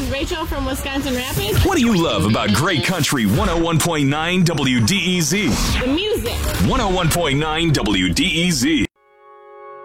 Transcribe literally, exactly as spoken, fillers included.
is Rachel from Wisconsin Rapids. What do you love about Great Country one oh one point nine W D E Z? The music. one oh one point nine W D E Z.